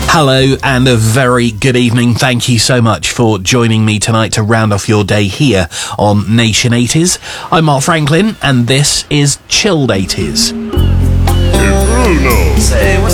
Hello and a very good evening. Thank you so much for joining me tonight to round off your day here on Nation 80s. I'm Mark Franklin and this is Chilled 80s. Bruno.